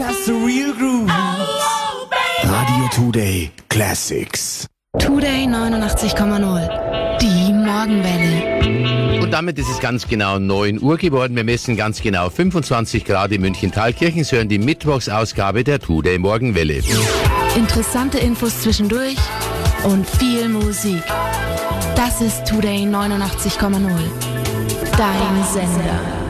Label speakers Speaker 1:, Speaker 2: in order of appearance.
Speaker 1: That's the real groove. Radio Today Classics.
Speaker 2: Today 89,0. Die Morgenwelle.
Speaker 3: Und damit ist es ganz genau 9 Uhr geworden. Wir messen ganz genau 25 Grad in München-Thalkirchen. Sie hören die Mittwochsausgabe der Today Morgenwelle.
Speaker 2: Interessante Infos zwischendurch und viel Musik. Das ist Today 89,0. Dein Sender.